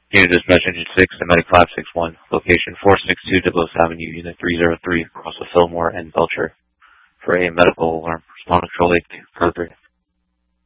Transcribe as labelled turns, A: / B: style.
A: Unit Dispatch Engine 6 to Medic 561, location 462 Diblos Avenue, Unit 303, across with Fillmore and Belcher, for a medical alarm. Respond control 8, code 3.